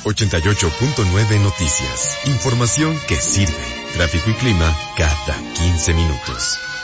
88.9 Noticias. Información que sirve. Tráfico y clima cada 15 minutos.